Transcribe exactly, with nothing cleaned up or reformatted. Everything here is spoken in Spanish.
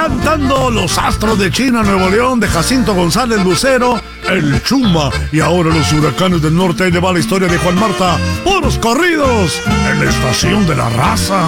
Cantando Los Astros de China, Nuevo León, de Jacinto González Lucero, El Chuma. Y ahora los Huracanes del Norte. Ahí le va la historia de Juan Marta. Puros corridos en la estación de la raza.